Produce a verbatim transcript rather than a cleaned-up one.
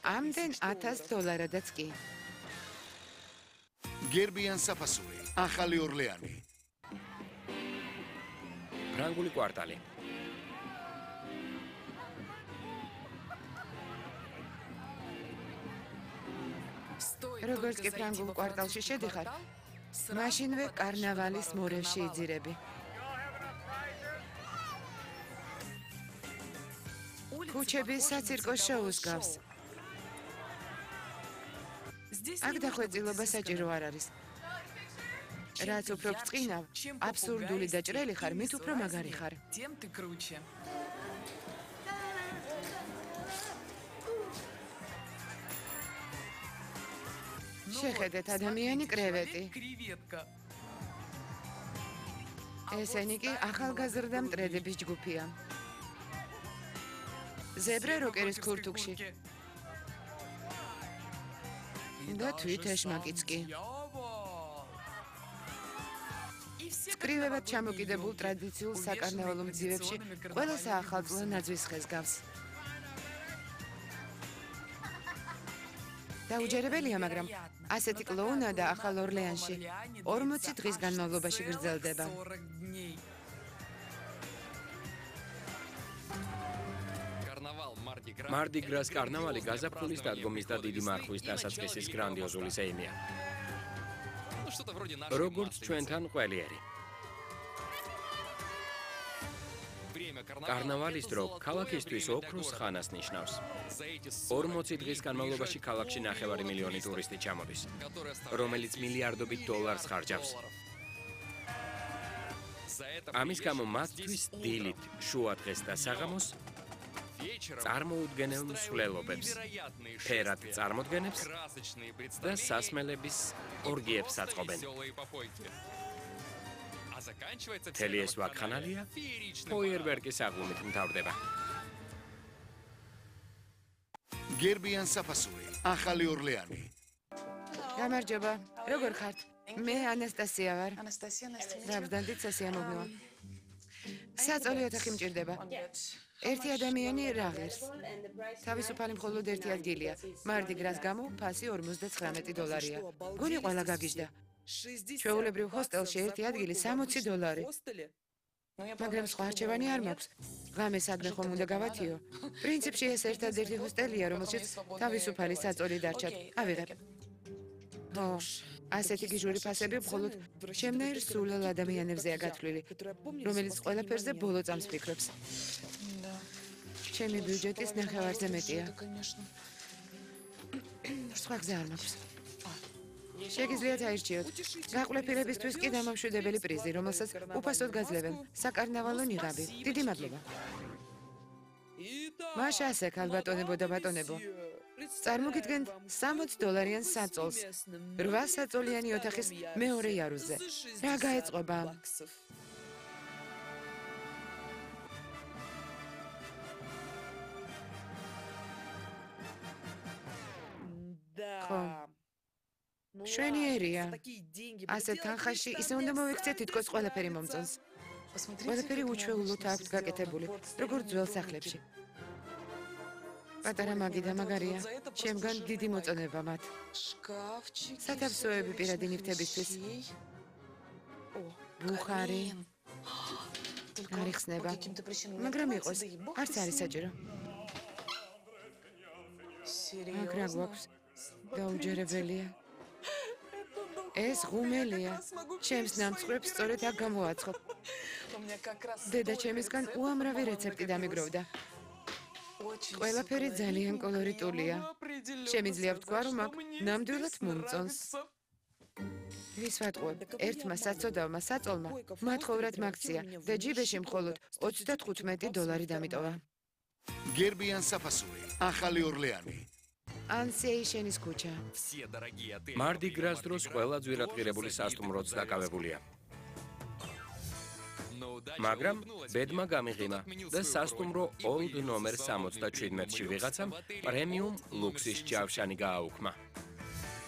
ამდენ ათას დოლარადაც კი. გერბიან საფასური, ახალი ორლეანი. ფრანგული კვარტალი. როგორც კი ფრანგულ კვარტალში შედიხარ, მაშინვე კარნავალის მორევში იძირები. ქუჩები საცირკო შოუს გავს. აქ დახვეწილობა საჭირო არ არის. რაც უფრო ბრწყინავ, აბსურდული და ჭრელი ხარ, მით უფრო მაგარი ხარ. შეხედეთ ადამიანი კრევეტი. ესენი კი ახალგაზრდა მტრედების ჯგუფია. ზებრა როკერის ქურთუქში. და თვით ეშმაკიც კი. წკრივებად ჩამოკიდებულ ტრადიციულ საკარნავალო მძივებში ყველა საახალწლო ნაძვის ხეს გავს. დაუჯერებელია, მაგრამ ასეთი კლოუნადა ახალ ორლეანში ორმოცი დღის განმავლობაში გრძელდება. მარდი გრას კარნავალი გაზაფხულის დადგომის და დიდი მარხვის დასაწყისის გრანდიოზული სეიმია. როგორც ჩვენთან ყველიერი. კარნავალის დრო ქალაქისთვის ოქროს ხანას ნიშნავს. ორმოცი დღის განმავლობაში ქალაქში ნახევარი მილიონი ტურისტი ჩამოდის, რომელიც მილიარდობით დოლარს ხარჯავს. ამის გამო მათთვის დილით, შუა დღეს და საღამოს წარმოუდგენელ მსვლელობებს, ფერად წარმოდგენებს და სასმელების ორგიებს აწყობენ. მთელი ეს ვაკხანალია ფოიერვერკის აღლუმით მთავრდება. გერბიან საფასური, ახალი ორლეანი. გამარჯობა, როგორ ხართ? მე ანასტასია ვარ. დაბრძანდით სასიამოვნოა. საწოლი ოთახი მჭირდება. ერთი ადამიანი რა ღირს. თავისუფალი მხოლოდ ერთი ადგილია. მარდი გრას გამო ფასი ორმოცდათხრამეტი დოლარია. გონი ყველა გაგიჟდა. ჩვეულებრივ ჰოსტელში ერთი ადგილი სამოცი დოლარი. მაგრამ სხვა არჩევანი არ მაქვს. ღამე სადმე ხომ უნდა გავათიო. პრინციპში ეს ერთადერთი ჰოსტელია, რომელშიც თავისუფალი საწოლი დარჩათ. ავიღებ. ო, ასეთი გიჟური ფასები მხოლოდ შემნაირ სულელ ადამიანებზეა გათვლილი, რომელიც ყველაფერზე ბოლო წამს ფიქრობს. ჩემი ბიუჯეტის ნახევარზე მეტია. სხვა გზა არ მაქვს. შეგიძლიათ აირჩიოთ. გაყვლეფირებისთვის კი დამამშვიდებელი პრიზი, რომელსაც უფასოდ გაძლევენ. საკარნავალო ნიღაბი. დიდი მადლობა. მაშა ასე, ქალბატონებო და ბატონებო. წარმოგიდგენთ სამოცი დოლარიან საწოლს. რვა საწოლიანი ოთახის მეორე იარუსზე. რა გაეწყობა? ხო. შვენიერია. ასეთ თანხაში ისე უნდა მოვიქცეთ, თითქოს ყველაფერი მომწონს. ყველაფერი უჩვეულოდ აქვთ გაკეთებული, როგორც ძველ სახლებში. პატარა მაგი და მაგარია. შემგან დიდი მოწონება მათ. სათავსოები პირადი ნივთებისთვის. ბუხარი. არ იხსნება. მაგრამ იყოს, არც არის საჭირო. აქ რა გვაქვს? დაუჯერებელია. ეს ღუმელია. ჩემს ნამცხრებს სწორედ აქ გამოაცხობ. დედა ჩემისგან უამრავი რეცეპტი დამიგროვდა. ყველაფერი ძალიან კოლორიტულია. შემიძლია ვთქვა, რომ აქ ნამდვილად მომწონს. ვის ვატყუებ? ერთმა საწოდავმა საწოლმა მათხოვრად მაქცია და ჯიბეში მხოლოდ ოცდათხუთმეტი დოლარი დამიტოვა. გერბიან საფასური, ახალი ორლეანი. ანსეიშენის ქუჩა. მარდი გრას დროს ყველა ძვირადღირებული სასტუმროც დაკავებულია. მაგრამ ბედმა გამიღიმა და სასტუმრო ოლდ ნომერ სამოცდაჩვიდმეტში ვიღაცამ პრემიუმ ლუქსის ჯავშანი გააუქმა.